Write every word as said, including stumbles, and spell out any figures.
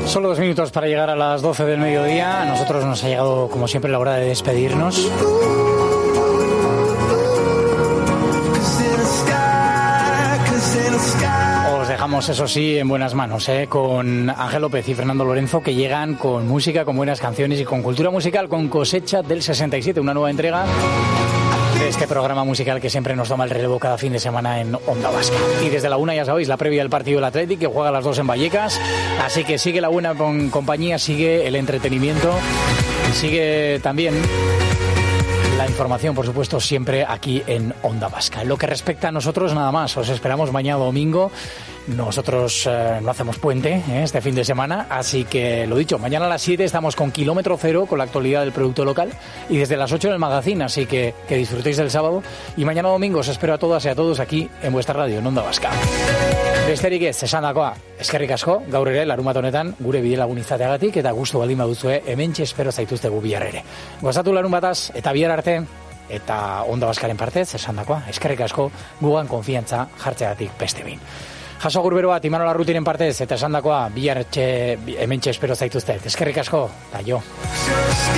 Solo dos minutos para llegar a las doce del mediodía. A nosotros nos ha llegado, como siempre, la hora de despedirnos. Os dejamos, eso sí, en buenas manos, ¿eh? Con Ángel López y Fernando Lorenzo, que llegan con música, con buenas canciones y con cultura musical, con Cosecha del sesenta y siete, una nueva entrega de este programa musical que siempre nos toma el relevo cada fin de semana en Onda Vasca. Y desde la una, ya sabéis, la previa del partido del Athletic, que juega a las dos en Vallecas. Así que sigue la buena compañía, sigue el entretenimiento y sigue también la información, por supuesto, siempre aquí en Onda Vasca. En lo que respecta a nosotros, nada más. Os esperamos mañana domingo. Nosotros eh, no hacemos puente eh, este fin de semana, así que lo dicho, mañana a las siete estamos con Kilómetro Cero, con la actualidad del producto local, y desde las ocho en el magazine, así que que disfrutéis del sábado. Y mañana domingo os espero a todas y a todos aquí en vuestra radio, en Onda Vasca. Besterik ez, esandakoa, eskerrik asko, gaur ere, larunbat honetan, gure bidelagun izateagatik, eta gustu baldin baduzue, hementxe espero zaituztegu bihar ere. Gozatu larunbataz, eta bihar arte, eta Onda Vaskaren partez, esandakoa, eskerrik asko, gugan konfiantza jartzeagatik beste behin. Jaso gurbero bat, Imanol Arrutiren partez, eta esandakoa, bihar hementxe espero zaituzte. Eskerrik asko, eta jo.